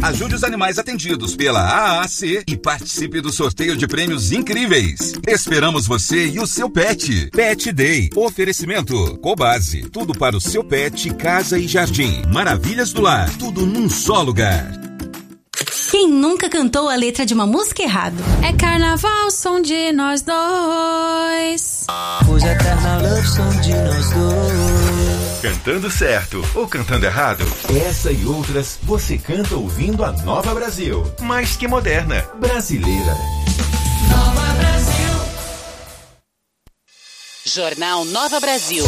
Ajude os animais atendidos pela AAC e participe do sorteio de prêmios incríveis. Esperamos você e o seu pet. Pet Day. Oferecimento Cobase. Tudo para o seu pet, casa e jardim. Maravilhas do lar. Tudo num só lugar. Quem nunca cantou a letra de uma música errado? É carnaval, som de nós dois. Hoje é carnaval, love song de nós dois. Cantando certo ou cantando errado? Essa e outras você canta ouvindo a Nova Brasil. Mais que moderna, brasileira. Nova Brasil. Jornal Nova Brasil.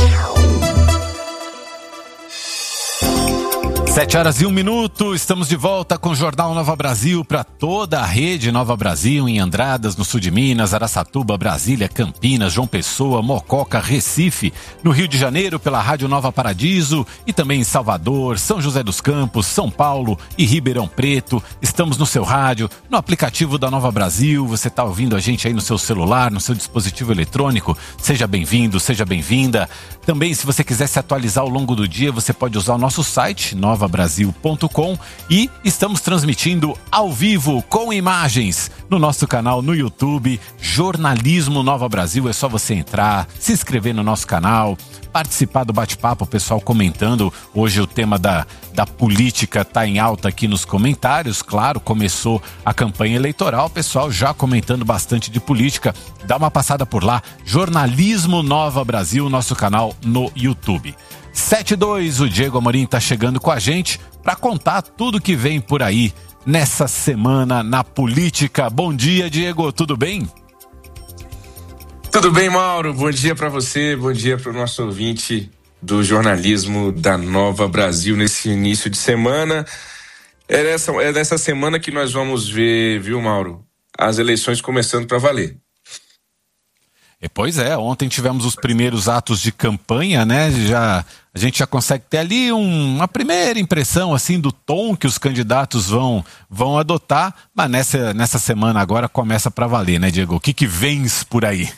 7h01, estamos de volta com o Jornal Nova Brasil para toda a rede Nova Brasil, em Andradas, no sul de Minas, Araçatuba, Brasília, Campinas, João Pessoa, Mococa, Recife, no Rio de Janeiro pela Rádio Nova Paradiso e também em Salvador, São José dos Campos, São Paulo e Ribeirão Preto. Estamos no seu rádio, no aplicativo da Nova Brasil, você está ouvindo a gente aí no seu celular, no seu dispositivo eletrônico. Seja bem-vindo, seja bem-vinda. Também, se você quiser se atualizar ao longo do dia, você pode usar o nosso site, novabrasil.com, e estamos transmitindo ao vivo com imagens no nosso canal no YouTube, Jornalismo Nova Brasil. É só você entrar, se inscrever no nosso canal, participar do bate-papo, o pessoal comentando. Hoje o tema da política está em alta aqui nos comentários. Claro, começou a campanha eleitoral, o pessoal já comentando bastante de política. Dá uma passada por lá, Jornalismo Nova Brasil, nosso canal no YouTube. 7:02, o Diego Amorim está chegando com a gente para contar tudo que vem por aí nessa semana na política. Bom dia, Diego, tudo bem? Tudo bem, Mauro? Bom dia para você, bom dia para o nosso ouvinte do jornalismo da Nova Brasil nesse início de semana. É nessa semana que nós vamos ver, viu, Mauro, as eleições começando para valer. Pois é, ontem tivemos os primeiros atos de campanha, né? A gente já consegue ter ali uma primeira impressão assim do tom que os candidatos vão adotar, mas nessa semana agora começa para valer, né, Diego? O que vens por aí?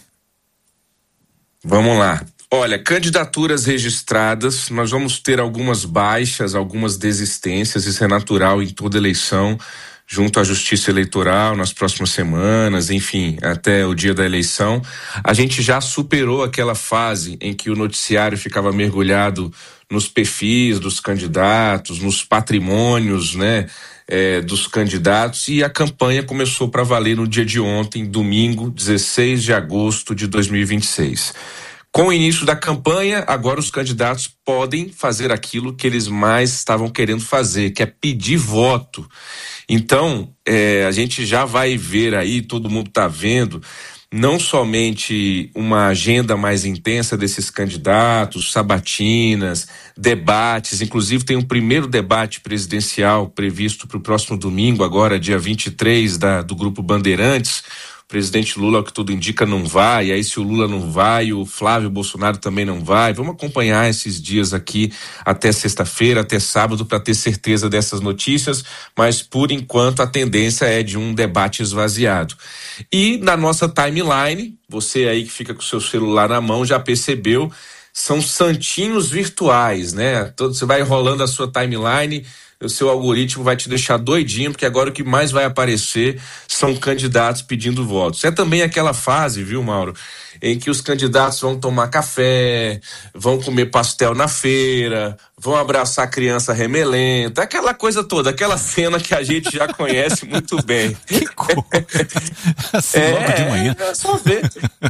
Vamos lá. Olha, candidaturas registradas, nós vamos ter algumas baixas, algumas desistências, isso é natural em toda eleição, junto à Justiça Eleitoral nas próximas semanas, enfim, até o dia da eleição. A gente já superou aquela fase em que o noticiário ficava mergulhado nos perfis dos candidatos, nos patrimônios, né, dos candidatos, e a campanha começou para valer no dia de ontem, domingo, 16 de agosto de 2026. Com o início da campanha, agora os candidatos podem fazer aquilo que eles mais estavam querendo fazer, que é pedir voto. Então, a gente já vai ver aí, todo mundo está vendo, não somente uma agenda mais intensa desses candidatos, sabatinas, debates, inclusive tem um primeiro debate presidencial previsto para o próximo domingo, agora dia 23, do Grupo Bandeirantes. O presidente Lula, ao que tudo indica, não vai, e aí se o Lula não vai, o Flávio Bolsonaro também não vai. Vamos acompanhar esses dias aqui até sexta-feira, até sábado, para ter certeza dessas notícias, mas por enquanto a tendência é de um debate esvaziado. E na nossa timeline, você aí que fica com o seu celular na mão já percebeu, são santinhos virtuais, né? Você vai rolando a sua timeline, o seu algoritmo vai te deixar doidinho, porque agora o que mais vai aparecer são candidatos pedindo votos. É também aquela fase, viu, Mauro, em que os candidatos vão tomar café, vão comer pastel na feira, vão abraçar a criança remelenta, aquela coisa toda, aquela cena que a gente já conhece muito bem. Que coisa! Assim, logo de manhã. É só ver.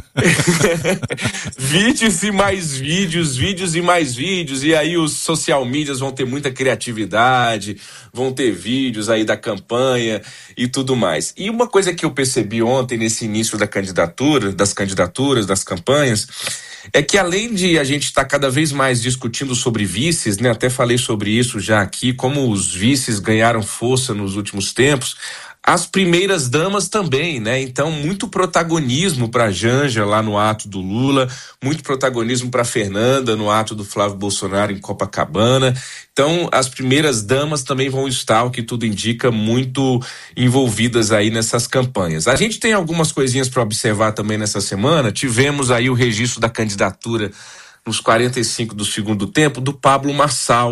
Vídeos e mais vídeos, vídeos e mais vídeos, e aí os social medias vão ter muita criatividade, vão ter vídeos aí da campanha e tudo mais. E uma coisa que eu percebi ontem nesse início das candidaturas, das campanhas, é que além de a gente estar cada vez mais discutindo sobre vices, né? Até falei sobre isso já aqui, como os vices ganharam força nos últimos tempos, as primeiras damas também, né? Então, muito protagonismo para Janja lá no ato do Lula, muito protagonismo para Fernanda no ato do Flávio Bolsonaro em Copacabana. Então, as primeiras damas também vão estar, o que tudo indica, muito envolvidas aí nessas campanhas. A gente tem algumas coisinhas para observar também nessa semana. Tivemos aí o registro da candidatura nos 45 do segundo tempo do Pablo Marçal.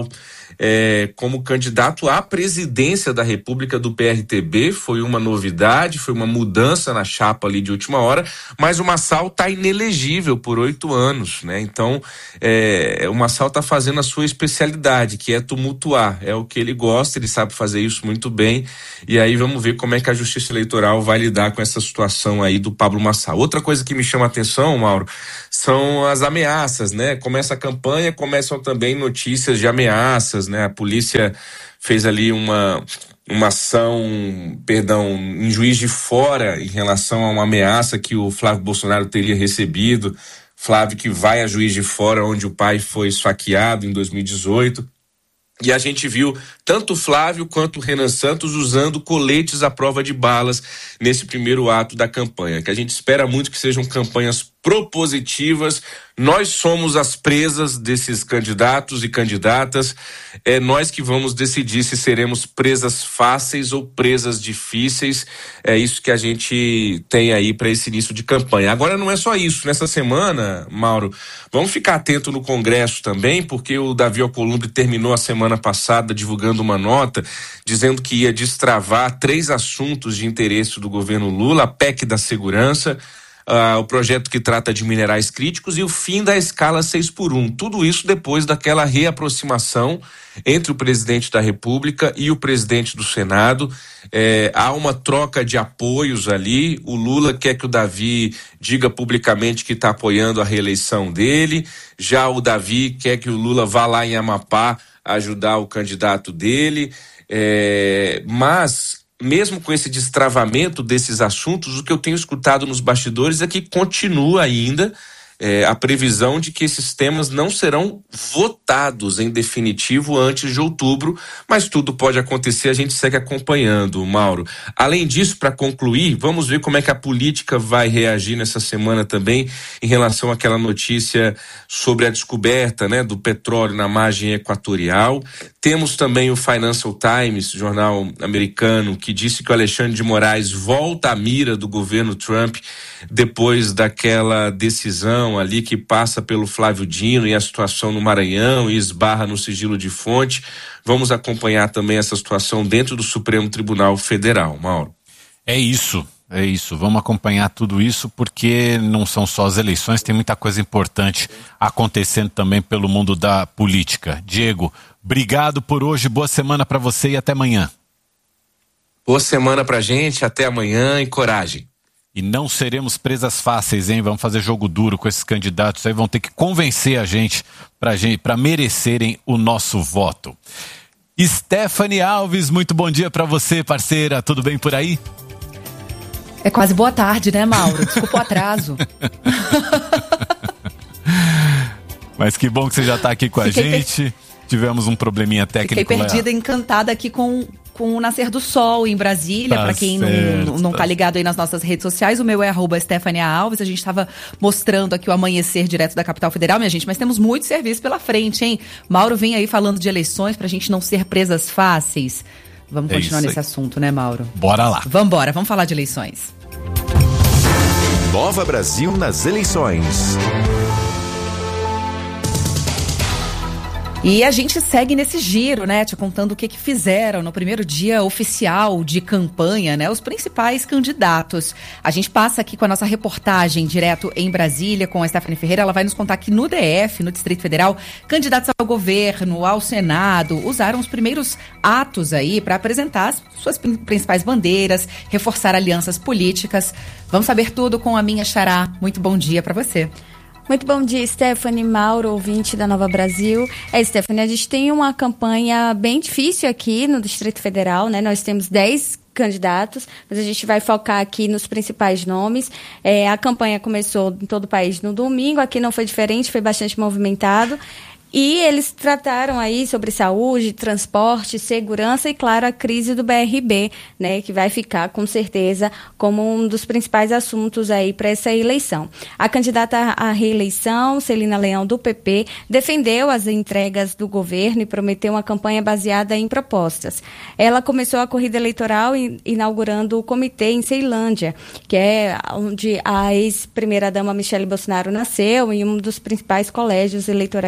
como candidato à presidência da República do PRTB. Foi uma novidade, foi uma mudança na chapa ali de última hora, mas o Massal está inelegível por 8 anos, né? Então, o Massal está fazendo a sua especialidade, que é tumultuar. É o que ele gosta, ele sabe fazer isso muito bem. E aí vamos ver como é que a Justiça Eleitoral vai lidar com essa situação aí do Pablo Massal. Outra coisa que me chama a atenção, Mauro, são as ameaças, né? Começa a campanha, começam também notícias de ameaças, né? A polícia fez ali uma ação, em Juiz de Fora, em relação a uma ameaça que o Flávio Bolsonaro teria recebido. Flávio, que vai a Juiz de Fora, onde o pai foi esfaqueado em 2018. E a gente viu tanto o Flávio quanto o Renan Santos usando coletes à prova de balas nesse primeiro ato da campanha, que a gente espera muito que sejam campanhas propositivas. Nós somos as presas desses candidatos e candidatas, é nós que vamos decidir se seremos presas fáceis ou presas difíceis. É isso que a gente tem aí para esse início de campanha. Agora não é só isso, nessa semana, Mauro, vamos ficar atento no Congresso também, porque o Davi Alcolumbre terminou a semana passada divulgando uma nota dizendo que ia destravar 3 assuntos de interesse do governo Lula: a PEC da segurança, o projeto que trata de minerais críticos e o fim da escala 6x1. Tudo isso depois daquela reaproximação entre o presidente da República e o presidente do Senado. Há uma troca de apoios ali. O Lula quer que o Davi diga publicamente que está apoiando a reeleição dele. Já o Davi quer que o Lula vá lá em Amapá ajudar o candidato dele. Mas mesmo com esse destravamento desses assuntos, o que eu tenho escutado nos bastidores é que continua ainda a previsão de que esses temas não serão votados em definitivo antes de outubro, mas tudo pode acontecer, a gente segue acompanhando, Mauro. Além disso, para concluir, vamos ver como é que a política vai reagir nessa semana também em relação àquela notícia sobre a descoberta, né, do petróleo na margem equatorial. Temos também o Financial Times, jornal americano, que disse que o Alexandre de Moraes volta à mira do governo Trump depois daquela decisão ali que passa pelo Flávio Dino e a situação no Maranhão e esbarra no sigilo de fonte. Vamos acompanhar também essa situação dentro do Supremo Tribunal Federal, Mauro. É isso. Vamos acompanhar tudo isso, porque não são só as eleições, tem muita coisa importante acontecendo também pelo mundo da política. Diego, obrigado por hoje, boa semana para você e até amanhã. Boa semana pra gente, até amanhã e coragem. E não seremos presas fáceis, hein? Vamos fazer jogo duro com esses candidatos aí, vão ter que convencer a gente para merecerem o nosso voto. Stephanie Alves, muito bom dia para você, parceira, tudo bem por aí? É quase boa tarde, né, Mauro? Desculpa o atraso. Mas que bom que você já está aqui com a gente. Tivemos um probleminha técnico. Fiquei perdida, encantada aqui com o nascer do sol em Brasília. Para quem não tá ligado aí nas nossas redes sociais, o meu é @Stephanie Alves. A gente estava mostrando aqui o amanhecer direto da capital federal, minha gente, mas temos muito serviço pela frente, hein? Mauro vem aí falando de eleições pra gente não ser presas fáceis. Vamos continuar nesse assunto, né, Mauro? Bora lá. Vambora, vamos falar de eleições. Nova Brasil nas eleições. E a gente segue nesse giro, né, te contando o que fizeram no primeiro dia oficial de campanha, né, os principais candidatos. A gente passa aqui com a nossa reportagem direto em Brasília com a Stephanie Ferreira. Ela vai nos contar que no DF, no Distrito Federal, candidatos ao governo, ao Senado, usaram os primeiros atos aí para apresentar as suas principais bandeiras, reforçar alianças políticas. Vamos saber tudo com a minha xará. Muito bom dia para você. Muito bom dia, Stephanie, Mauro, ouvinte da Nova Brasil. Stephanie, a gente tem uma campanha bem difícil aqui no Distrito Federal, né? Nós temos 10 candidatos, mas a gente vai focar aqui nos principais nomes. A campanha começou em todo o país no domingo, aqui não foi diferente, foi bastante movimentado. E eles trataram aí sobre saúde, transporte, segurança e, claro, a crise do BRB, né, que vai ficar, com certeza, como um dos principais assuntos aí para essa eleição. A candidata à reeleição, Celina Leão, do PP, defendeu as entregas do governo e prometeu uma campanha baseada em propostas. Ela começou a corrida eleitoral inaugurando o comitê em Ceilândia, que é onde a ex-primeira-dama Michele Bolsonaro nasceu, em um dos principais colégios eleitorais aqui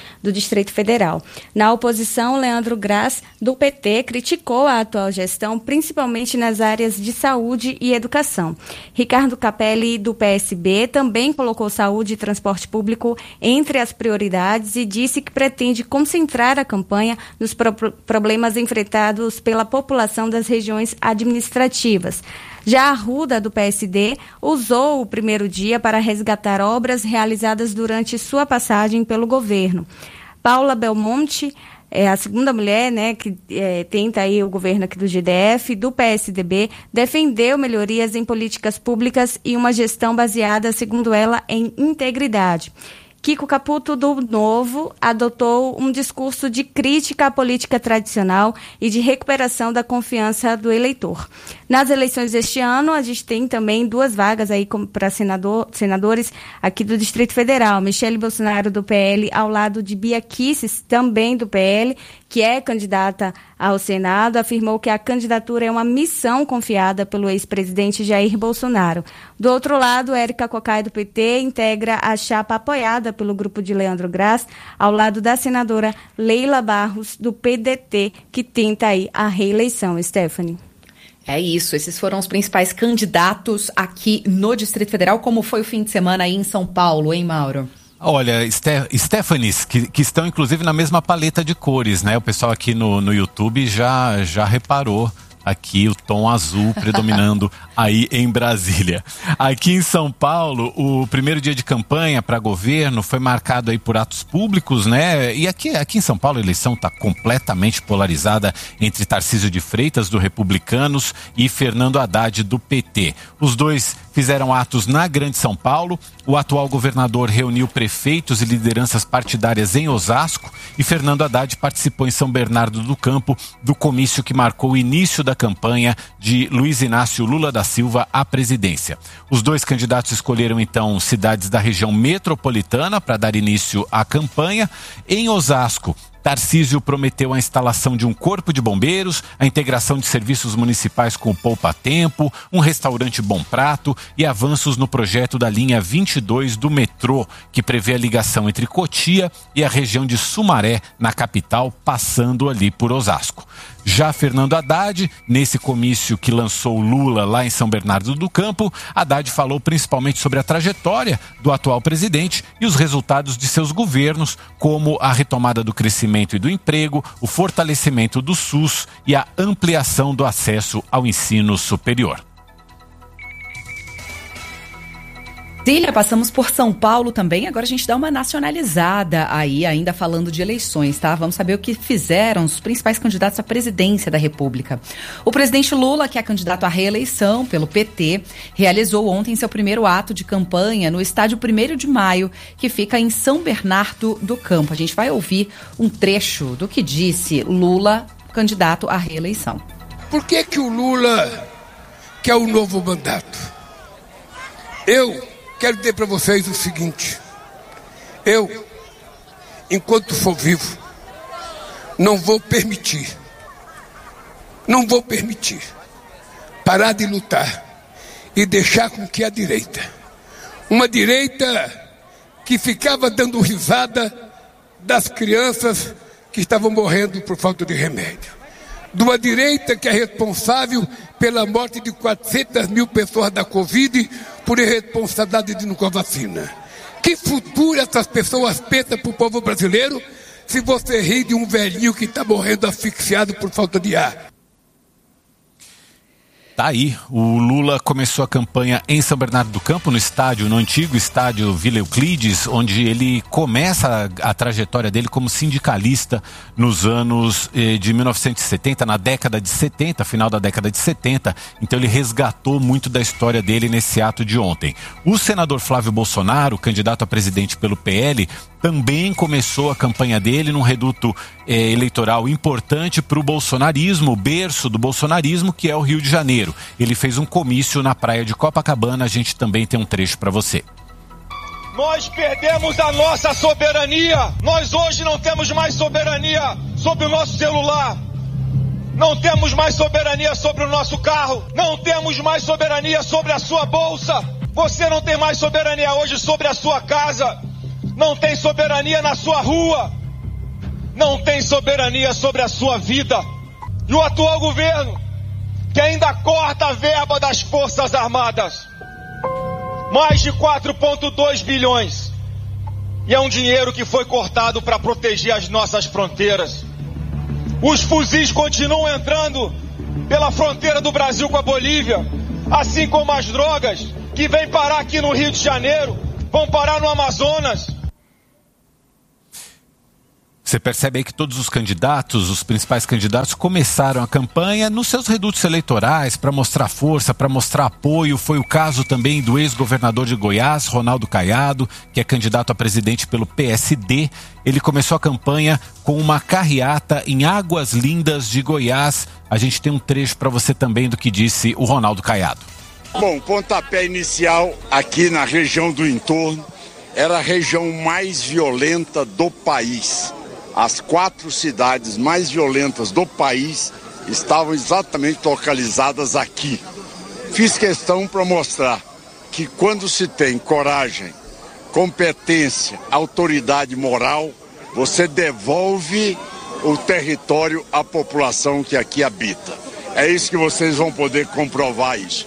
do Distrito Federal. Na oposição, Leandro Graz, do PT, criticou a atual gestão, principalmente nas áreas de saúde e educação. Ricardo Capelli, do PSB, também colocou saúde e transporte público entre as prioridades e disse que pretende concentrar a campanha nos problemas enfrentados pela população das regiões administrativas. Já Arruda, do PSD, usou o primeiro dia para resgatar obras realizadas durante sua passagem pelo governo. Paula Belmonte, a segunda mulher, né, que tenta aí o governo aqui do GDF, do PSDB, defendeu melhorias em políticas públicas e uma gestão baseada, segundo ela, em integridade. Kiko Caputo, do Novo, adotou um discurso de crítica à política tradicional e de recuperação da confiança do eleitor. Nas eleições deste ano, a gente tem também 2 vagas aí para senadores aqui do Distrito Federal. Michele Bolsonaro, do PL, ao lado de Bia Kicis, também do PL, que é candidata ao Senado, afirmou que a candidatura é uma missão confiada pelo ex-presidente Jair Bolsonaro. Do outro lado, Érica Cocai, do PT, integra a chapa apoiada pelo grupo de Leandro Graz, ao lado da senadora Leila Barros, do PDT, que tenta aí a reeleição. Stephanie. É isso, esses foram os principais candidatos aqui no Distrito Federal. Como foi o fim de semana aí em São Paulo, hein, Mauro? Olha, Stephanies, que estão inclusive na mesma paleta de cores, né? O pessoal aqui no YouTube já reparou aqui o tom azul predominando aí em Brasília. Aqui em São Paulo, o primeiro dia de campanha para governo foi marcado aí por atos públicos, né? E aqui em São Paulo a eleição está completamente polarizada entre Tarcísio de Freitas, do Republicanos, e Fernando Haddad, do PT. Os dois fizeram atos na Grande São Paulo. O atual governador reuniu prefeitos e lideranças partidárias em Osasco e Fernando Haddad participou em São Bernardo do Campo do comício que marcou o início da campanha de Luiz Inácio Lula da Silva à presidência. Os dois candidatos escolheram então cidades da região metropolitana para dar início à campanha. Em Osasco, Tarcísio prometeu a instalação de um corpo de bombeiros, a integração de serviços municipais com o Poupa Tempo, um restaurante Bom Prato e avanços no projeto da linha 22 do metrô, que prevê a ligação entre Cotia e a região de Sumaré, na capital, passando ali por Osasco. Já Fernando Haddad, nesse comício que lançou Lula lá em São Bernardo do Campo, Haddad falou principalmente sobre a trajetória do atual presidente e os resultados de seus governos, como a retomada do crescimento e do emprego, o fortalecimento do SUS e a ampliação do acesso ao ensino superior. Cília, passamos por São Paulo também, agora a gente dá uma nacionalizada aí, ainda falando de eleições, tá? Vamos saber o que fizeram os principais candidatos à presidência da República. O presidente Lula, que é candidato à reeleição pelo PT, realizou ontem seu primeiro ato de campanha no estádio 1º de Maio, que fica em São Bernardo do Campo. A gente vai ouvir um trecho do que disse Lula, candidato à reeleição. Por que o Lula quer um novo mandato? Eu quero dizer para vocês o seguinte: eu, enquanto for vivo, não vou permitir parar de lutar e deixar com que a direita, uma direita que ficava dando risada das crianças que estavam morrendo por falta de remédio, de uma direita que é responsável pela morte de 400 mil pessoas da Covid por irresponsabilidade de não com a vacina. Que futuro essas pessoas pensam para o povo brasileiro se você ri de um velhinho que está morrendo asfixiado por falta de ar? Tá aí, o Lula começou a campanha em São Bernardo do Campo, no antigo estádio Vila Euclides, onde ele começa a trajetória dele como sindicalista nos anos de 1970, na década de 70, final da década de 70. Então ele resgatou muito da história dele nesse ato de ontem. O senador Flávio Bolsonaro, candidato a presidente pelo PL, também começou a campanha dele num reduto eleitoral importante para o bolsonarismo, o berço do bolsonarismo, que é o Rio de Janeiro. Ele fez um comício na praia de Copacabana, a gente também tem um trecho para você. Nós perdemos a nossa soberania. Nós hoje não temos mais soberania sobre o nosso celular. Não temos mais soberania sobre o nosso carro. Não temos mais soberania sobre a sua bolsa. Você não tem mais soberania hoje sobre a sua casa. não tem soberania na sua rua, não tem soberania sobre a sua vida. E o atual governo, que ainda corta a verba das Forças Armadas, mais de 4,2 bilhões. E é um dinheiro que foi cortado para proteger as nossas fronteiras. Os fuzis continuam entrando pela fronteira do Brasil com a Bolívia, assim como as drogas que vêm parar aqui no Rio de Janeiro, vão parar no Amazonas. Você percebe aí que todos os candidatos, os principais candidatos, começaram a campanha nos seus redutos eleitorais para mostrar força, para mostrar apoio. Foi o caso também do ex-governador de Goiás, Ronaldo Caiado, que é candidato a presidente pelo PSD. Ele começou a campanha com uma carreata em Águas Lindas de Goiás. A gente tem um trecho para você também do que disse o Ronaldo Caiado. Bom, pontapé inicial aqui na região do entorno era a região mais violenta do país. As 4 cidades mais violentas do país estavam exatamente localizadas aqui. Fiz questão para mostrar que quando se tem coragem, competência, autoridade moral, você devolve o território à população que aqui habita. É isso que vocês vão poder comprovar isso.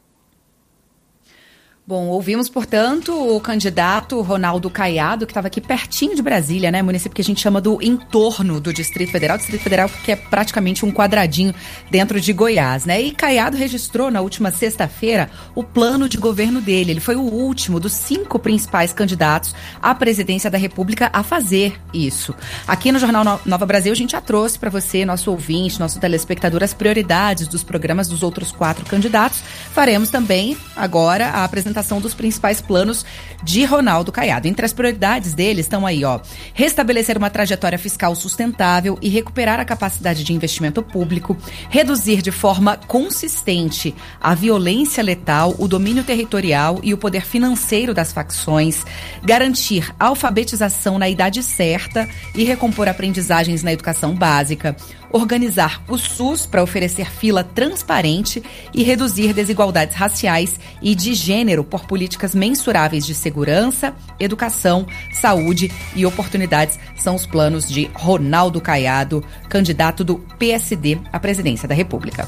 Bom, ouvimos, portanto, o candidato Ronaldo Caiado, que estava aqui pertinho de Brasília, né? Município que a gente chama do entorno do Distrito Federal. Distrito Federal que é praticamente um quadradinho dentro de Goiás, né? E Caiado registrou na última sexta-feira o plano de governo dele. Ele foi o último dos 5 principais candidatos à presidência da República a fazer isso. Aqui no Jornal Nova Brasil, a gente já trouxe para você, nosso ouvinte, nosso telespectador, as prioridades dos programas dos outros 4 candidatos. Faremos também agora a apresentação dos principais planos de Ronaldo Caiado. Entre as prioridades dele estão aí, restabelecer uma trajetória fiscal sustentável e recuperar a capacidade de investimento público, reduzir de forma consistente a violência letal, o domínio territorial e o poder financeiro das facções, garantir alfabetização na idade certa e recompor aprendizagens na educação básica, organizar o SUS para oferecer fila transparente e reduzir desigualdades raciais e de gênero por políticas mensuráveis de segurança, educação, saúde e oportunidades. São os planos de Ronaldo Caiado, candidato do PSD à presidência da República.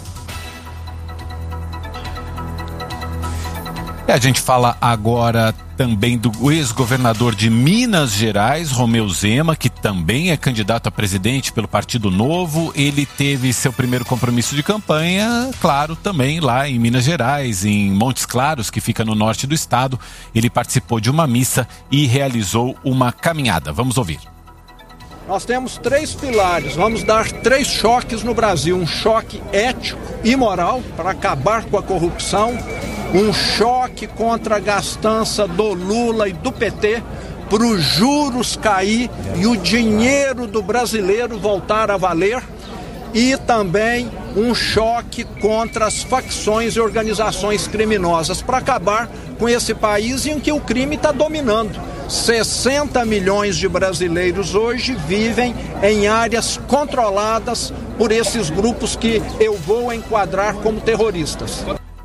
A gente fala agora também do ex-governador de Minas Gerais, Romeu Zema, que também é candidato a presidente pelo Partido Novo. Ele teve seu primeiro compromisso de campanha, claro, também lá em Minas Gerais, em Montes Claros, que fica no norte do estado. Ele participou de uma missa e realizou uma caminhada. Vamos ouvir. Nós temos 3 pilares, vamos dar 3 choques no Brasil. Um choque ético e moral para acabar com a corrupção, um choque contra a gastança do Lula e do PT para os juros cair e o dinheiro do brasileiro voltar a valer, e também um choque contra as facções e organizações criminosas para acabar com esse país em que o crime está dominando. 60 milhões de brasileiros hoje vivem em áreas controladas por esses grupos que eu vou enquadrar como terroristas.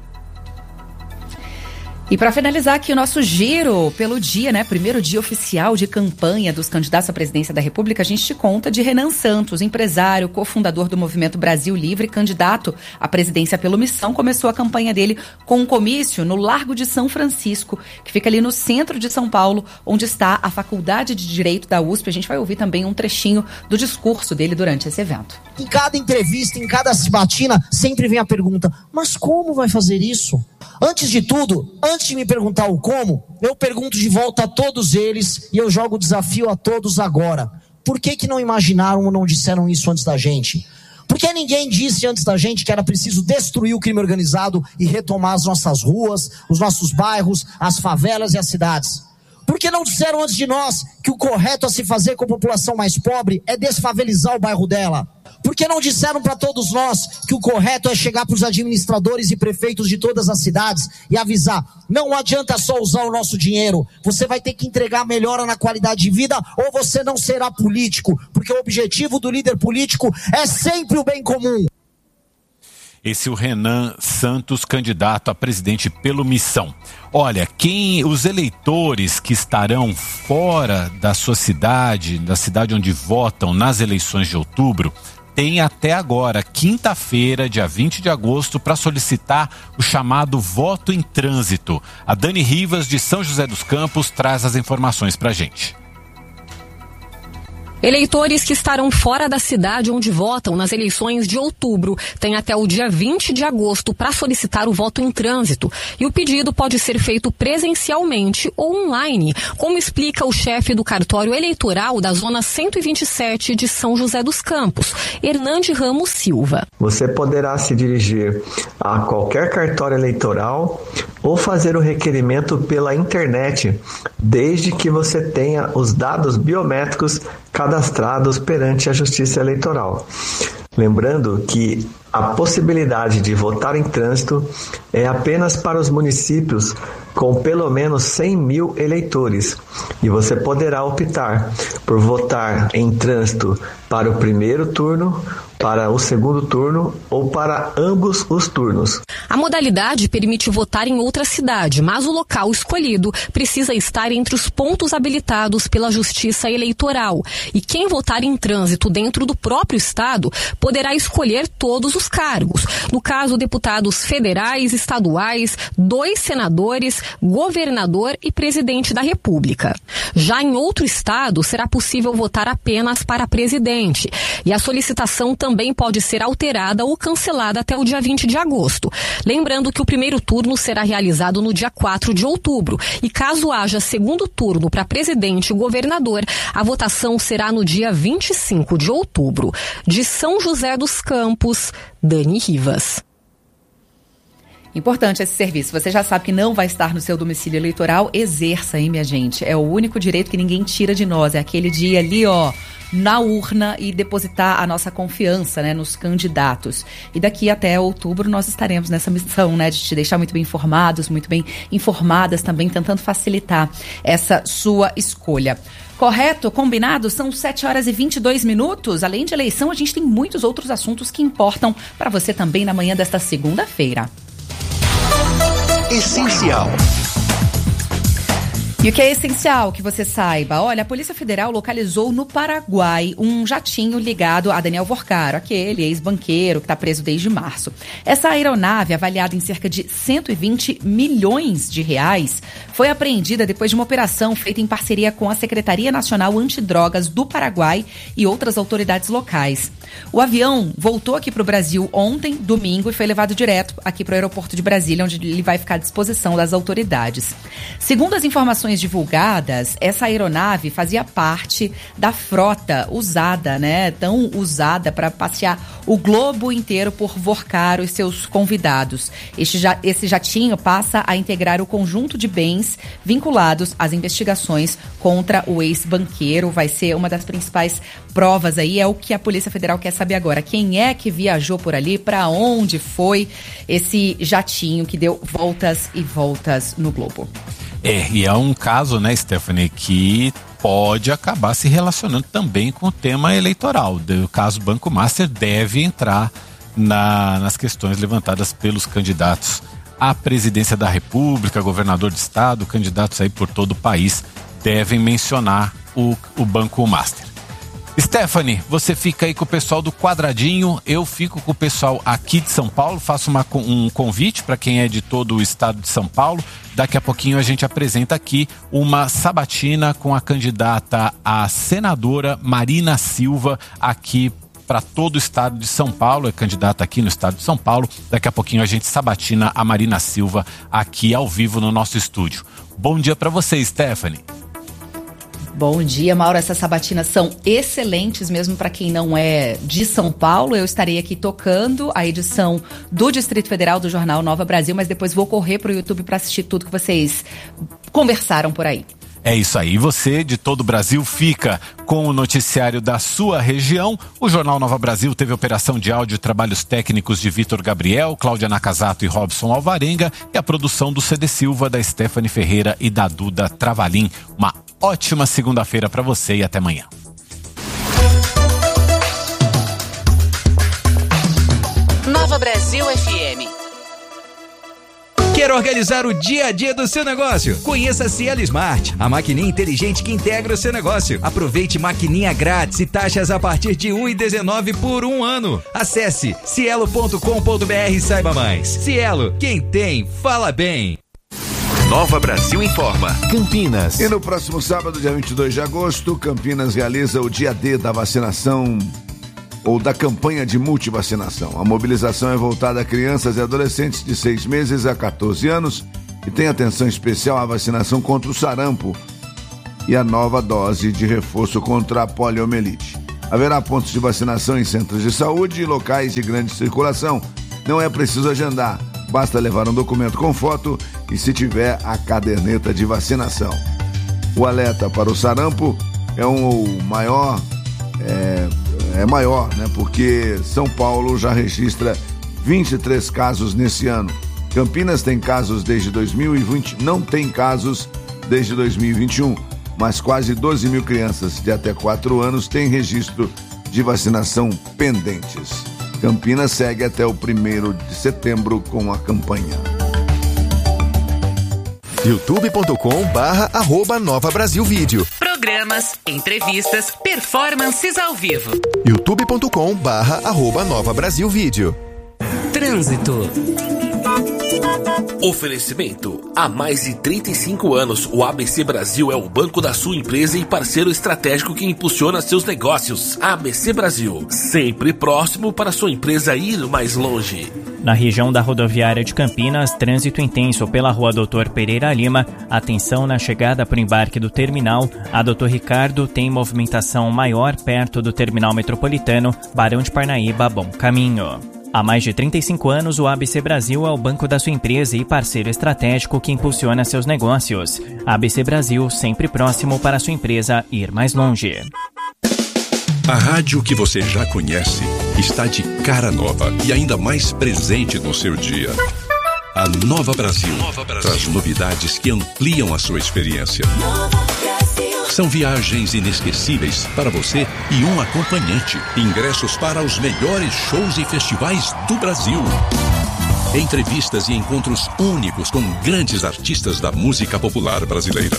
E para finalizar aqui o nosso giro pelo dia, né? Primeiro dia oficial de campanha dos candidatos à presidência da República, a gente te conta de Renan Santos, empresário, cofundador do Movimento Brasil Livre, candidato à presidência pelo Missão. Começou a campanha dele com um comício no Largo de São Francisco, que fica ali no centro de São Paulo, onde está a Faculdade de Direito da USP. A gente vai ouvir também um trechinho do discurso dele durante esse evento. Em cada entrevista, em cada sabatina, sempre vem a pergunta: mas como vai fazer isso? Antes de tudo, antes de me perguntar o como, eu pergunto de volta a todos eles e eu jogo o desafio a todos agora. Por que não imaginaram ou não disseram isso antes da gente? Por que ninguém disse antes da gente que era preciso destruir o crime organizado e retomar as nossas ruas, os nossos bairros, as favelas e as cidades? Por que não disseram antes de nós que o correto a se fazer com a população mais pobre é desfavelizar o bairro dela? Por que não disseram para todos nós que o correto é chegar para os administradores e prefeitos de todas as cidades e avisar: não adianta só usar o nosso dinheiro, você vai ter que entregar melhora na qualidade de vida ou você não será político, porque o objetivo do líder político é sempre o bem comum. Esse é o Renan Santos, candidato a presidente pelo Missão. Olha, os eleitores que estarão fora da sua cidade, da cidade onde votam nas eleições de outubro, tem até agora, quinta-feira, dia 20 de agosto, para solicitar o chamado voto em trânsito. A Dani Rivas, de São José dos Campos, traz as informações para a gente. Eleitores que estarão fora da cidade onde votam nas eleições de outubro têm até o dia 20 de agosto para solicitar o voto em trânsito. E o pedido pode ser feito presencialmente ou online, como explica o chefe do cartório eleitoral da Zona 127 de São José dos Campos, Hernande Ramos Silva. Você poderá se dirigir a qualquer cartório eleitoral ou fazer o requerimento pela internet, desde que você tenha os dados biométricos cadastrados perante a Justiça Eleitoral. Lembrando que a possibilidade de votar em trânsito é apenas para os municípios com pelo menos 100 mil eleitores. E você poderá optar por votar em trânsito para o primeiro turno, para o segundo turno ou para ambos os turnos. A modalidade permite votar em outra cidade, mas o local escolhido precisa estar entre os pontos habilitados pela Justiça Eleitoral. E quem votar em trânsito dentro do próprio estado poderá escolher todos os cargos. No caso, deputados federais, estaduais, 2 senadores, governador e presidente da República. Já em outro estado, será possível votar apenas para presidente. E a solicitação também pode ser alterada ou cancelada até o dia 20 de agosto. Lembrando que o primeiro turno será realizado no dia 4 de outubro. E caso haja segundo turno para presidente e governador, a votação será no dia 25 de outubro. De São José dos Campos, Dani Rivas. Importante esse serviço. Você já sabe que não vai estar no seu domicílio eleitoral, exerça, hein, minha gente? É o único direito que ninguém tira de nós. É aquele dia ali, ó, na urna e depositar a nossa confiança, né, nos candidatos. E daqui até outubro nós estaremos nessa missão, né, de te deixar muito bem informados, muito bem informadas também, tentando facilitar essa sua escolha. Correto? Combinado? São 7h22. Além de eleição, a gente tem muitos outros assuntos que importam para você também na manhã desta segunda-feira. Essencial. E o que é essencial que você saiba? Olha, a Polícia Federal localizou no Paraguai um jatinho ligado a Daniel Vorcaro, aquele ex-banqueiro que está preso desde março. Essa aeronave, avaliada em cerca de 120 milhões de reais, foi apreendida depois de uma operação feita em parceria com a Secretaria Nacional Antidrogas do Paraguai e outras autoridades locais. O avião voltou aqui para o Brasil ontem, domingo, e foi levado direto aqui para o aeroporto de Brasília, onde ele vai ficar à disposição das autoridades. Segundo as informações divulgadas, essa aeronave fazia parte da frota usada, né? Tão usada para passear o globo inteiro por Vorcaro e seus convidados. Esse jatinho passa a integrar o conjunto de bens vinculados às investigações contra o ex-banqueiro. Vai ser uma das principais provas aí, é o que a Polícia Federal quer saber agora. Quem é que viajou por ali? Para onde foi esse jatinho que deu voltas e voltas no globo? E é um caso, né, Stephanie, que pode acabar se relacionando também com o tema eleitoral. O caso Banco Master deve entrar nas questões levantadas pelos candidatos à presidência da República, governador de estado, candidatos aí por todo o país devem mencionar o Banco Master. Stephanie, você fica aí com o pessoal do Quadradinho, eu fico com o pessoal aqui de São Paulo, faço um convite para quem é de todo o estado de São Paulo. Daqui a pouquinho a gente apresenta aqui uma sabatina com a candidata a senadora Marina Silva, aqui para todo o estado de São Paulo, é candidata aqui no estado de São Paulo. Daqui a pouquinho a gente sabatina a Marina Silva aqui ao vivo no nosso estúdio. Bom dia para você, Stephanie. Bom dia, Mauro. Essas sabatinas são excelentes, mesmo para quem não é de São Paulo. Eu estarei aqui tocando a edição do Distrito Federal do Jornal Nova Brasil, mas depois vou correr para o YouTube para assistir tudo que vocês conversaram por aí. É isso aí. E você, de todo o Brasil, fica com o noticiário da sua região. O Jornal Nova Brasil teve operação de áudio e trabalhos técnicos de Vitor Gabriel, Cláudia Nakazato e Robson Alvarenga, e a produção do CD Silva, da Stephanie Ferreira e da Duda Travalim. Uma ótima segunda-feira para você e até amanhã. Nova Brasil. Brasil FM. Quer organizar o dia a dia do seu negócio? Conheça a Cielo Smart, a maquininha inteligente que integra o seu negócio. Aproveite maquininha grátis e taxas a partir de R$ 1,19 por um ano. Acesse cielo.com.br e saiba mais. Cielo, quem tem, fala bem. Nova Brasil informa. Campinas. E no próximo sábado, dia 22 de agosto, Campinas realiza o dia D da vacinação ou da campanha de multivacinação. A mobilização é voltada a crianças e adolescentes de 6 meses a 14 anos e tem atenção especial à vacinação contra o sarampo e a nova dose de reforço contra a poliomielite. Haverá pontos de vacinação em centros de saúde e locais de grande circulação. Não é preciso agendar, basta levar um documento com foto e se tiver a caderneta de vacinação. O alerta para o sarampo é maior, né? Porque São Paulo já registra 23 casos nesse ano. Campinas tem casos desde 2020, não tem casos desde 2021, mas quase 12 mil crianças de até 4 anos têm registro de vacinação pendentes. Campinas segue até o 1º de setembro com a campanha. youtube.com/@Nova Brasil Vídeo. Programas, entrevistas, performances ao vivo. youtube.com/@Nova Brasil Vídeo. Trânsito. Oferecimento. Há mais de 35 anos, o ABC Brasil é o banco da sua empresa e parceiro estratégico que impulsiona seus negócios. ABC Brasil, sempre próximo para sua empresa ir mais longe. Na região da rodoviária de Campinas, trânsito intenso pela rua Doutor Pereira Lima. Atenção na chegada para o embarque do terminal. A Doutor Ricardo tem movimentação maior perto do terminal metropolitano. Barão de Parnaíba, bom caminho. Há mais de 35 anos, o ABC Brasil é o banco da sua empresa e parceiro estratégico que impulsiona seus negócios. ABC Brasil, sempre próximo para sua empresa ir mais longe. A rádio que você já conhece está de cara nova e ainda mais presente no seu dia. A Nova Brasil traz novidades que ampliam a sua experiência. São viagens inesquecíveis para você e um acompanhante. Ingressos para os melhores shows e festivais do Brasil. Entrevistas e encontros únicos com grandes artistas da música popular brasileira.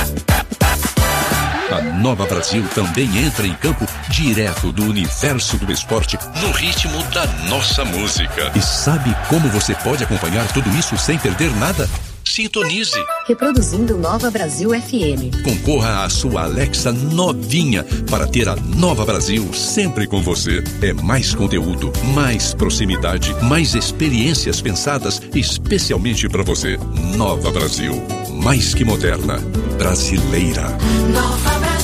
A Nova Brasil também entra em campo direto do universo do esporte no ritmo da nossa música. E sabe como você pode acompanhar tudo isso sem perder nada? Sintonize. Reproduzindo Nova Brasil FM. Concorra à sua Alexa novinha para ter a Nova Brasil sempre com você. É mais conteúdo, mais proximidade, mais experiências pensadas especialmente para você. Nova Brasil, mais que moderna, brasileira. Nova Brasil.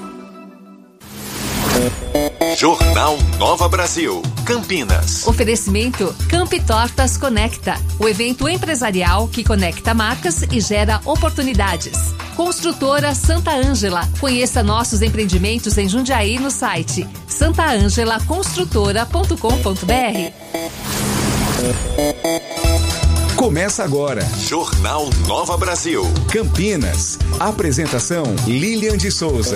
Jornal Nova Brasil, Campinas. Oferecimento Camp Tortas Conecta, o evento empresarial que conecta marcas e gera oportunidades. Construtora Santa Ângela. Conheça nossos empreendimentos em Jundiaí no site santaangelaconstrutora.com.br. Começa agora. Jornal Nova Brasil, Campinas. Apresentação Lilian de Souza.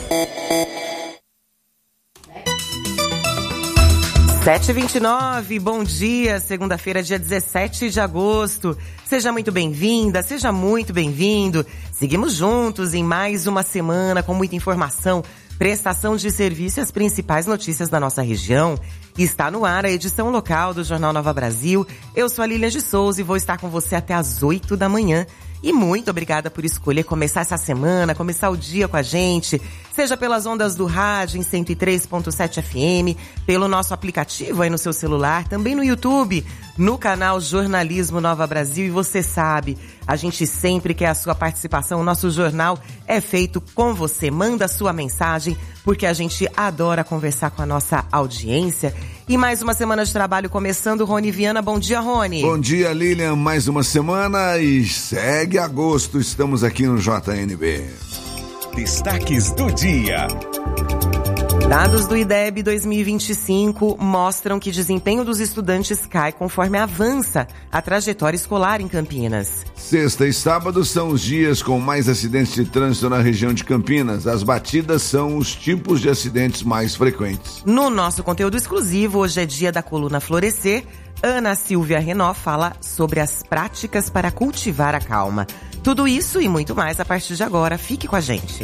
7h29, bom dia, segunda-feira, dia 17 de agosto. Seja muito bem-vinda, seja muito bem-vindo. Seguimos juntos em mais uma semana com muita informação, prestação de serviço e as principais notícias da nossa região. Está no ar a edição local do Jornal Nova Brasil. Eu sou a Lilian de Souza e vou estar com você até às 8 da manhã. E muito obrigada por escolher começar essa semana, começar o dia com a gente, seja pelas ondas do rádio em 103.7 FM, pelo nosso aplicativo aí no seu celular, também no YouTube, no canal Jornalismo Nova Brasil. E você sabe, a gente sempre quer a sua participação, o nosso jornal é feito com você. Manda a sua mensagem, porque a gente adora conversar com a nossa audiência. E mais uma semana de trabalho começando. Rony Viana, bom dia, Rony. Bom dia, Lilian, mais uma semana e segue agosto, estamos aqui no JNB. Destaques do dia. Dados do IDEB 2025 mostram que o desempenho dos estudantes cai conforme avança a trajetória escolar em Campinas. Sexta e sábado são os dias com mais acidentes de trânsito na região de Campinas. As batidas são os tipos de acidentes mais frequentes. No nosso conteúdo exclusivo, hoje é dia da coluna Florescer. Ana Silvia Renó fala sobre as práticas para cultivar a calma. Tudo isso e muito mais a partir de agora. Fique com a gente.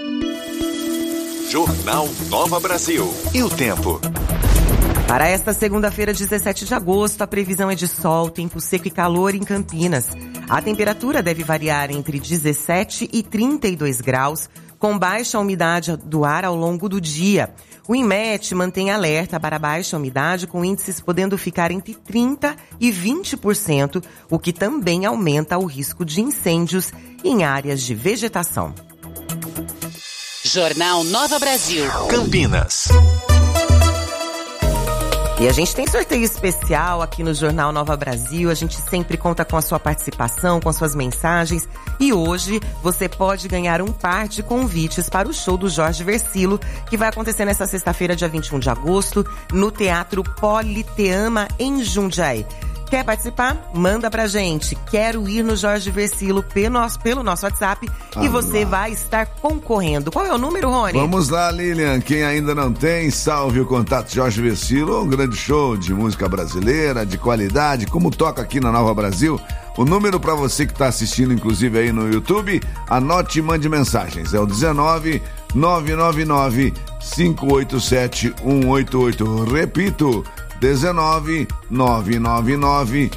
Jornal Nova Brasil. E o tempo? Para esta segunda-feira, 17 de agosto, a previsão é de sol, tempo seco e calor em Campinas. A temperatura deve variar entre 17 e 32 graus, com baixa umidade do ar ao longo do dia. O INMET mantém alerta para baixa umidade, com índices podendo ficar entre 30% e 20%, o que também aumenta o risco de incêndios em áreas de vegetação. Jornal Nova Brasil. Campinas. E a gente tem sorteio especial aqui no Jornal Nova Brasil. A gente sempre conta com a sua participação, com suas mensagens. E hoje você pode ganhar um par de convites para o show do Jorge Versilo, que vai acontecer nesta sexta-feira, dia 21 de agosto, no Teatro Politeama, em Jundiaí. Quer participar? Manda pra gente. Quero ir no Jorge Versilo pelo nosso WhatsApp e você vai estar concorrendo. Qual é o número, Rony? Vamos lá, Lilian. Quem ainda não tem, salve o contato Jorge Versilo. Um grande show de música brasileira, de qualidade, como toca aqui na Nova Brasil. O número para você que está assistindo, inclusive aí no YouTube, anote e mande mensagens. É o 19 999 587 188. Repito, 19 999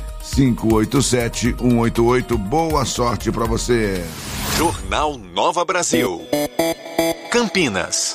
587 188. Boa sorte pra você. Jornal Nova Brasil. Campinas.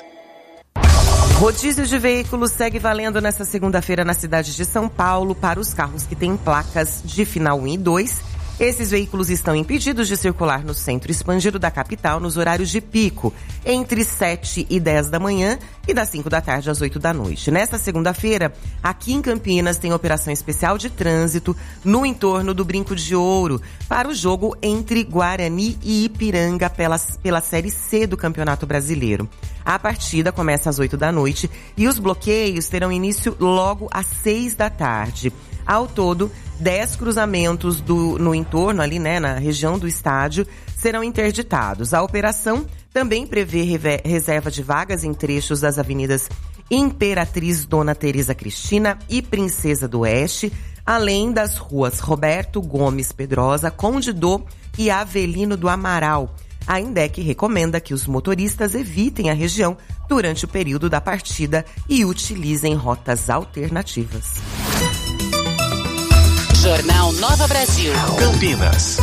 Rodízio de veículos segue valendo nesta segunda-feira na cidade de São Paulo para os carros que têm placas de final 1 e 2. Esses veículos estão impedidos de circular no centro expandido da capital nos horários de pico, entre 7 e 10 da manhã e das 5 da tarde às 8 da noite. Nesta segunda-feira, aqui em Campinas, tem operação especial de trânsito no entorno do Brinco de Ouro para o jogo entre Guarani e Ipiranga pela Série C do Campeonato Brasileiro. A partida começa às 8 da noite e os bloqueios terão início logo às 6 da tarde. Ao todo, 10 cruzamentos no entorno ali, né, na região do estádio, serão interditados. A operação também prevê reserva de vagas em trechos das avenidas Imperatriz Dona Teresa Cristina e Princesa do Oeste, além das ruas Roberto Gomes Pedrosa, Conde Dô e Avelino do Amaral. A INDEC recomenda que os motoristas evitem a região durante o período da partida e utilizem rotas alternativas. Jornal Nova Brasil. Campinas.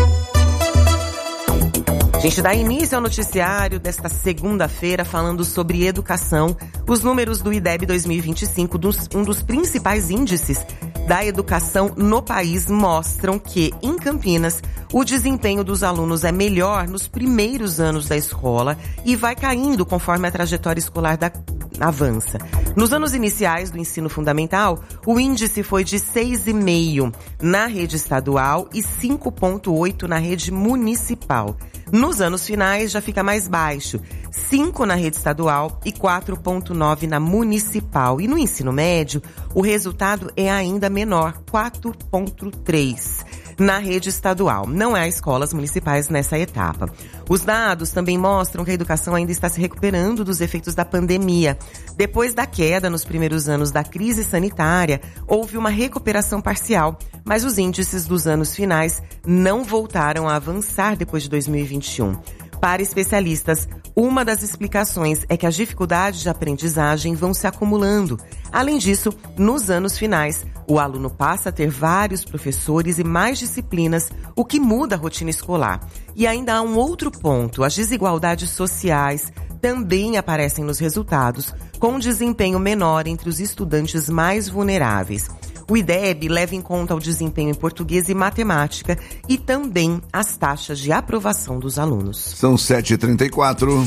A gente dá início ao noticiário desta segunda-feira falando sobre educação. Os números do IDEB 2025, um dos principais índices da educação no país, mostram que, em Campinas, o desempenho dos alunos é melhor nos primeiros anos da escola e vai caindo conforme a trajetória escolar avança. Nos anos iniciais do ensino fundamental, o índice foi de 6,5 na rede estadual e 5,8 na rede municipal. Nos anos finais já fica mais baixo, 5 na rede estadual e 4,9 na municipal. E no ensino médio, o resultado é ainda menor, 4,3 na rede estadual. Não há escolas municipais nessa etapa. Os dados também mostram que a educação ainda está se recuperando dos efeitos da pandemia. Depois da queda nos primeiros anos da crise sanitária, houve uma recuperação parcial, mas os índices dos anos finais não voltaram a avançar depois de 2021. Para especialistas, uma das explicações é que as dificuldades de aprendizagem vão se acumulando. Além disso, nos anos finais, o aluno passa a ter vários professores e mais disciplinas, o que muda a rotina escolar. E ainda há um outro ponto: as desigualdades sociais também aparecem nos resultados, com um desempenho menor entre os estudantes mais vulneráveis. O IDEB leva em conta o desempenho em português e matemática e também as taxas de aprovação dos alunos. São 7h34.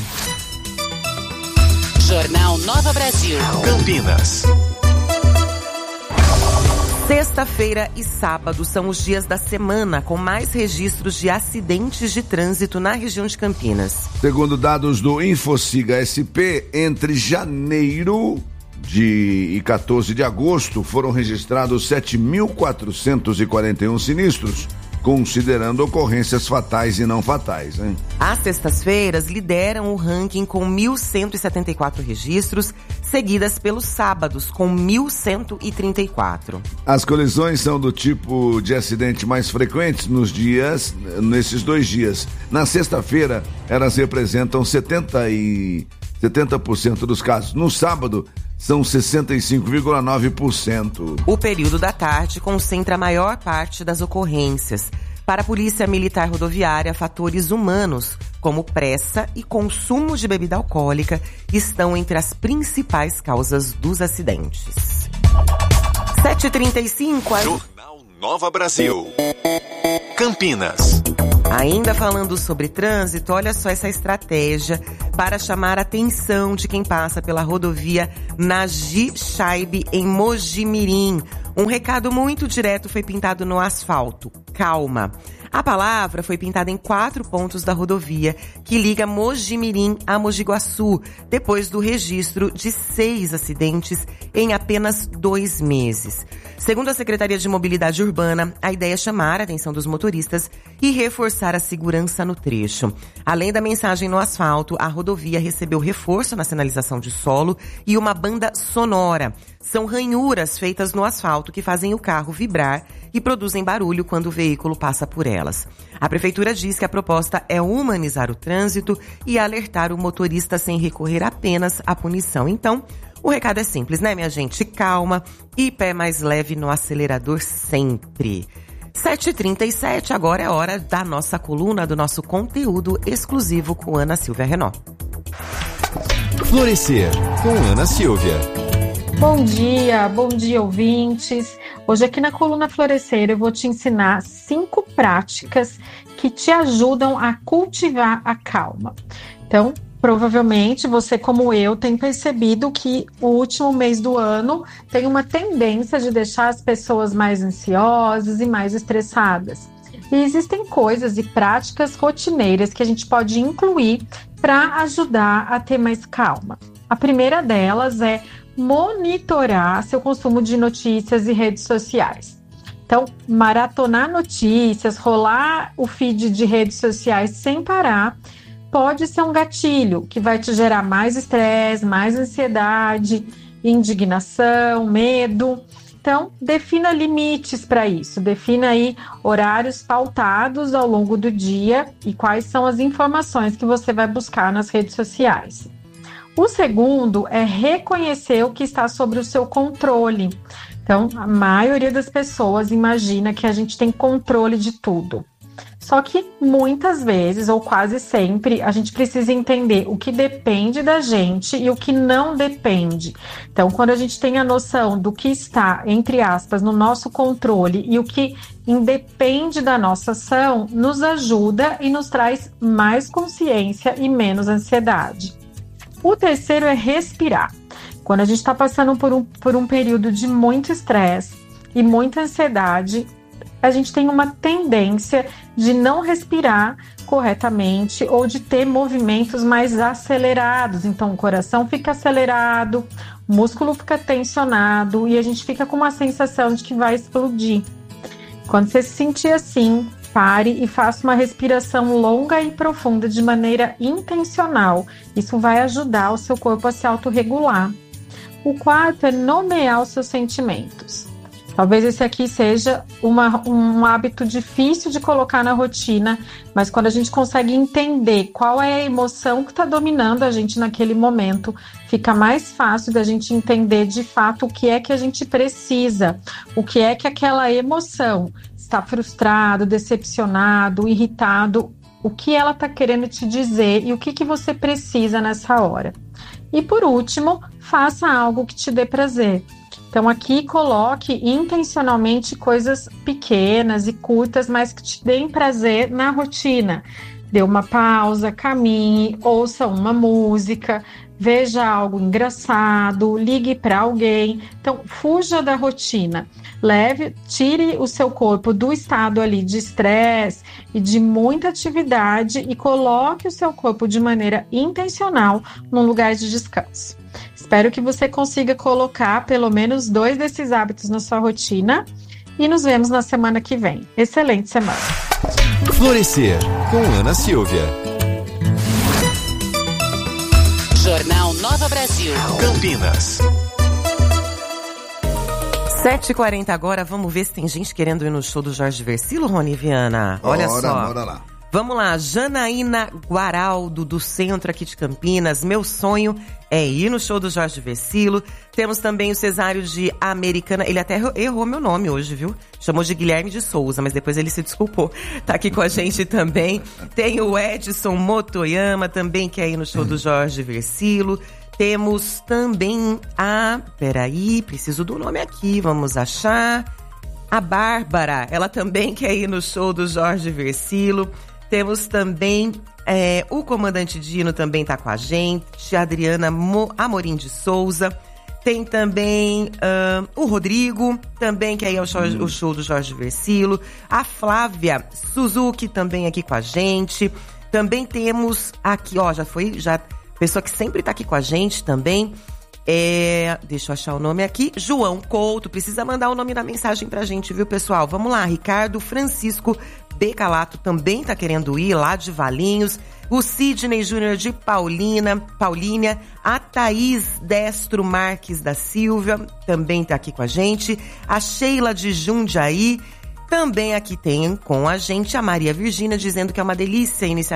Jornal Nova Brasil. Campinas. Sexta-feira e sábado são os dias da semana com mais registros de acidentes de trânsito na região de Campinas. Segundo dados do Infociga SP, entre janeiro e 14 de agosto foram registrados 7.441 sinistros, considerando ocorrências fatais e não fatais, hein? As sextas-feiras lideram o ranking com 1.174 registros, seguidas pelos sábados com 1.134. As colisões são do tipo de acidente mais frequentes nesses 2 dias. Na sexta-feira, elas representam 70% dos casos. No sábado, são 65,9%. O período da tarde concentra a maior parte das ocorrências. Para a Polícia Militar Rodoviária, fatores humanos, como pressa e consumo de bebida alcoólica, estão entre as principais causas dos acidentes. 7h35. Jornal Nova Brasil. Campinas. Ainda falando sobre trânsito, olha só essa estratégia para chamar a atenção de quem passa pela rodovia Nagi Chaib em Mojimirim. Um recado muito direto foi pintado no asfalto: calma. A palavra foi pintada em 4 pontos da rodovia que liga Mojimirim a Mogi Guaçu, depois do registro de 6 acidentes em apenas 2 meses. Segundo a Secretaria de Mobilidade Urbana, a ideia é chamar a atenção dos motoristas e reforçar a segurança no trecho. Além da mensagem no asfalto, a rodovia recebeu reforço na sinalização de solo e uma banda sonora. São ranhuras feitas no asfalto que fazem o carro vibrar e produzem barulho quando o veículo passa por elas. A Prefeitura diz que a proposta é humanizar o trânsito e alertar o motorista sem recorrer apenas à punição. Então, o recado é simples, né, minha gente? Calma e pé mais leve no acelerador sempre. 7h37, agora é hora da nossa coluna, do nosso conteúdo exclusivo com Ana Silvia Renault. Florescer, com Ana Silvia. Bom dia ouvintes. Hoje aqui na coluna Florescer eu vou te ensinar 5 práticas que te ajudam a cultivar a calma. Então, provavelmente você, como eu, tem percebido que o último mês do ano tem uma tendência de deixar as pessoas mais ansiosas e mais estressadas. E existem coisas e práticas rotineiras que a gente pode incluir para ajudar a ter mais calma. A primeira delas é monitorar seu consumo de notícias e redes sociais. Então, maratonar notícias, rolar o feed de redes sociais sem parar, pode ser um gatilho que vai te gerar mais estresse, mais ansiedade, indignação, medo. Então, defina limites para isso, defina aí horários pautados ao longo do dia e quais são as informações que você vai buscar nas redes sociais. O segundo é reconhecer o que está sob o seu controle. Então, a maioria das pessoas imagina que a gente tem controle de tudo. Só que muitas vezes, ou quase sempre, a gente precisa entender o que depende da gente e o que não depende. Então, quando a gente tem a noção do que está, entre aspas, no nosso controle e o que independe da nossa ação, nos ajuda e nos traz mais consciência e menos ansiedade. O terceiro é respirar. Quando a gente está passando por um período de muito estresse e muita ansiedade, a gente tem uma tendência de não respirar corretamente ou de ter movimentos mais acelerados. Então, o coração fica acelerado, o músculo fica tensionado e a gente fica com uma sensação de que vai explodir. Quando você se sentir assim, pare e faça uma respiração longa e profunda de maneira intencional. Isso vai ajudar o seu corpo a se autorregular. O quarto é nomear os seus sentimentos. Talvez esse aqui seja um hábito difícil de colocar na rotina, mas quando a gente consegue entender qual é a emoção que está dominando a gente naquele momento, fica mais fácil da gente entender de fato o que é que a gente precisa, o que é que aquela emoção está frustrado, decepcionado, irritado, o que ela está querendo te dizer e o que você precisa nessa hora. E por último, faça algo que te dê prazer. Então aqui coloque intencionalmente coisas pequenas e curtas, mas que te deem prazer na rotina. Dê uma pausa, caminhe, ouça uma música, veja algo engraçado, ligue para alguém. Então, fuja da rotina. Tire o seu corpo do estado ali de estresse e de muita atividade e coloque o seu corpo de maneira intencional num lugar de descanso. Espero que você consiga colocar pelo menos 2 desses hábitos na sua rotina e nos vemos na semana que vem. Excelente semana! Florescer, com Ana Silvia. Jornal Nova Brasil. Campinas. 7h40 agora, vamos ver se tem gente querendo ir no show do Jorge Versilo, Rony Viana. Olha só. Bora lá. Vamos lá, Janaína Guaraldo, do centro aqui de Campinas. Meu sonho é ir no show do Jorge Versilo. Temos também o Cesário de Americana. Ele até errou meu nome hoje, viu? Chamou de Guilherme de Souza, mas depois ele se desculpou. Tá aqui com a gente também. Tem o Edson Motoyama, também quer ir no show do Jorge Versilo. Temos também peraí, preciso do nome aqui, vamos achar. A Bárbara, ela também quer ir no show do Jorge Versilo. Temos também o Comandante Dino também tá com a gente. A Adriana Amorim de Souza. Tem também o Rodrigo, também quer ir ao show do Jorge Versilo. A Flávia Suzuki também aqui com a gente. Também temos aqui, pessoa que sempre tá aqui com a gente também. Deixa eu achar o nome aqui. João Couto, precisa mandar o nome na mensagem pra gente, viu, pessoal? Vamos lá, Ricardo Francisco Becalato também tá querendo ir lá de Valinhos. O Sidney Júnior de Paulínia. A Thaís Destro Marques da Silva também tá aqui com a gente. A Sheila de Jundiaí. Também aqui tem com a gente a Maria Virgínia dizendo que é uma delícia iniciar